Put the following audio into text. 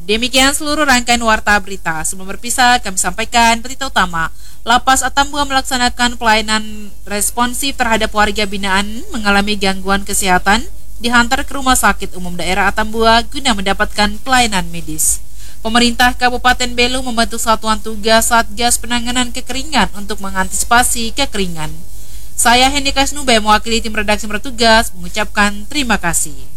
Demikian seluruh rangkaian warta berita. Sebelum berpisah, kami sampaikan berita utama. Lapas Atambua melaksanakan pelayanan responsif terhadap warga binaan mengalami gangguan kesehatan, dihantar ke Rumah Sakit Umum Daerah Atambua guna mendapatkan pelayanan medis. Pemerintah Kabupaten Belu membentuk satuan tugas Satgas Penanganan Kekeringan untuk mengantisipasi kekeringan. Saya Hendy Kasnubay mewakili tim redaksi bertugas mengucapkan terima kasih.